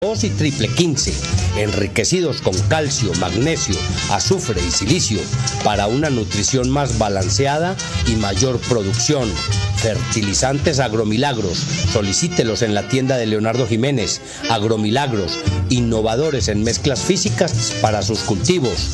2 y triple 15, enriquecidos con calcio, magnesio, azufre y silicio para una nutrición más balanceada y mayor producción. Fertilizantes Agromilagros, solicítelos en la tienda de Leonardo Jiménez. Agromilagros, innovadores en mezclas físicas para sus cultivos.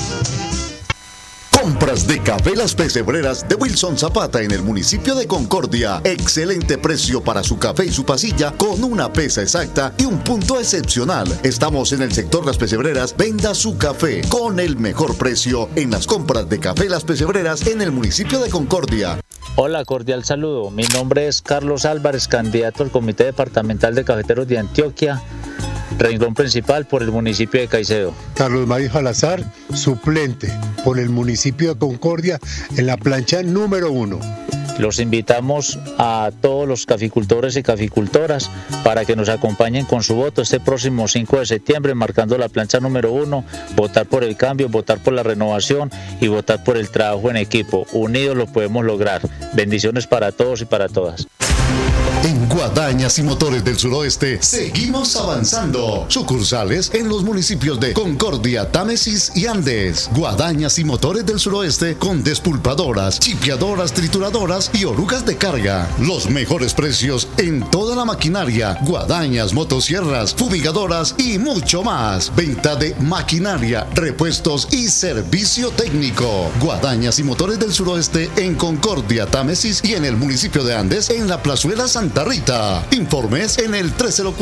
Compras de café Las Pesebreras de Wilson Zapata en el municipio de Concordia. Excelente precio para su café y su pasilla con una pesa exacta y un punto excepcional. Estamos en el sector Las Pesebreras. Venda su café con el mejor precio en las compras de café Las Pesebreras en el municipio de Concordia. Hola, cordial saludo. Mi nombre es Carlos Álvarez, candidato al Comité Departamental de Cafeteros de Antioquia, renglón principal por el municipio de Caicedo. Carlos Mario Salazar, suplente por el municipio de Concordia en la plancha número 1. Los invitamos a todos los caficultores y caficultoras para que nos acompañen con su voto este próximo 5 de septiembre, marcando la plancha número 1, votar por el cambio, votar por la renovación y votar por el trabajo en equipo. Unidos lo podemos lograr. Bendiciones para todos y para todas. En Guadañas y Motores del Suroeste seguimos avanzando. Sucursales en los municipios de Concordia, Támesis y Andes. Guadañas y Motores del Suroeste con despulpadoras, chipeadoras, trituradoras y orugas de carga. Los mejores precios en toda la maquinaria. Guadañas, motosierras, fumigadoras y mucho más. Venta de maquinaria, repuestos y servicio técnico. Guadañas y Motores del Suroeste en Concordia, Támesis y en el municipio de Andes en la Plazuela Santa Rita. Informes en el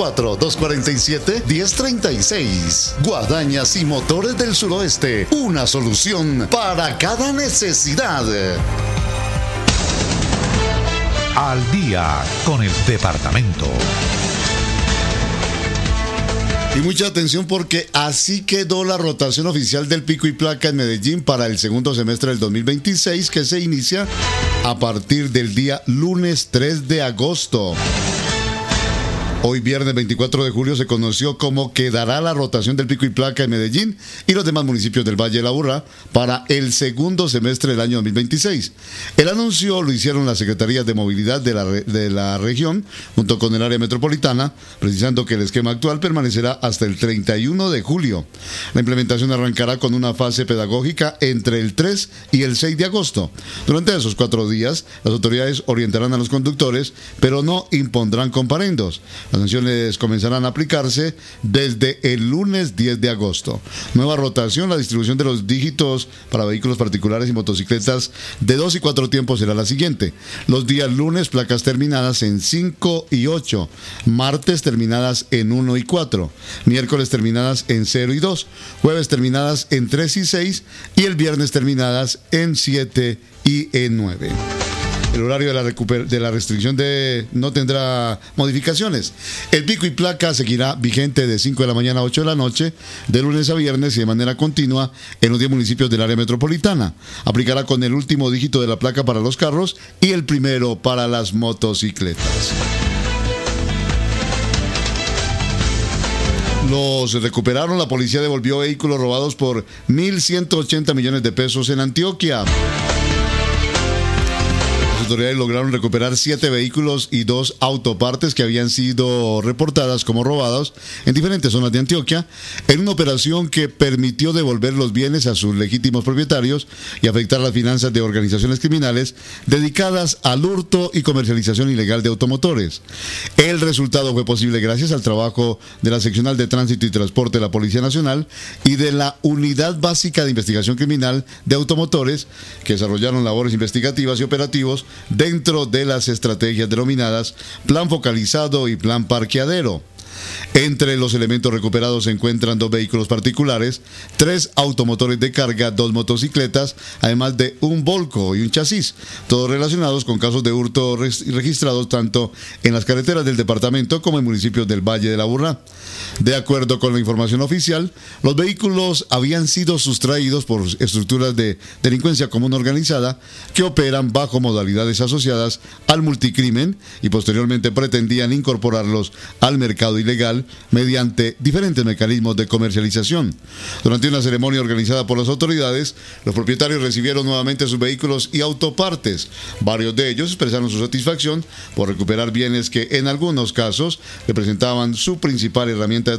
304-247-1036. Guadañas y Motores del Suroeste. Una solución para cada necesidad. Al día con el departamento. Y mucha atención porque así quedó la rotación oficial del pico y placa en Medellín para el segundo semestre del 2026, que se inicia a partir del día lunes 3 de agosto. Hoy viernes 24 de julio se conoció cómo quedará la rotación del pico y placa en Medellín y los demás municipios del Valle de la Aburrá para el segundo semestre del año 2026. El anuncio lo hicieron las Secretarías de Movilidad de la región junto con el área metropolitana, precisando que el esquema actual permanecerá hasta el 31 de julio. La implementación arrancará con una fase pedagógica entre el 3 y el 6 de agosto. Durante esos 4 días, las autoridades orientarán a los conductores, pero no impondrán comparendos. Las sanciones comenzarán a aplicarse desde el lunes 10 de agosto. Nueva rotación, la distribución de los dígitos para vehículos particulares y motocicletas de 2 y 4 tiempos será la siguiente. Los días lunes, placas terminadas en 5 y 8. Martes, terminadas en 1 y 4. Miércoles, terminadas en 0 y 2. Jueves, terminadas en 3 y 6. Y el viernes, terminadas en 7 y en 9. El horario de la restricción no tendrá modificaciones. El pico y placa seguirá vigente de 5 de la mañana a 8 de la noche, de lunes a viernes y de manera continua en los 10 municipios del área metropolitana. Aplicará con el último dígito de la placa para los carros y el primero para las motocicletas. Los recuperaron. La policía devolvió vehículos robados por 1.180 millones de pesos en Antioquia. Las autoridades lograron recuperar 7 vehículos y 2 autopartes que habían sido reportadas como robados en diferentes zonas de Antioquia, en una operación que permitió devolver los bienes a sus legítimos propietarios y afectar las finanzas de organizaciones criminales dedicadas al hurto y comercialización ilegal de automotores. El resultado fue posible gracias al trabajo de la Seccional de Tránsito y Transporte de la Policía Nacional y de la Unidad Básica de Investigación Criminal de Automotores, que desarrollaron labores investigativas y operativos dentro de las estrategias denominadas Plan Focalizado y Plan Parqueadero. Entre los elementos recuperados se encuentran 2 vehículos particulares, 3 automotores de carga, 2 motocicletas, además de un volco y un chasis, todos relacionados con casos de hurto registrados tanto en las carreteras del departamento como en municipios del Valle de la Aburrá. De acuerdo con la información oficial, los vehículos habían sido sustraídos por estructuras de delincuencia común organizada que operan bajo modalidades asociadas al multicrimen y posteriormente pretendían incorporarlos al mercado ilegal mediante diferentes mecanismos de comercialización. Durante una ceremonia organizada por las autoridades, los propietarios recibieron nuevamente sus vehículos y autopartes. Varios de ellos expresaron su satisfacción por recuperar bienes que en algunos casos representaban su principal herramienta herramienta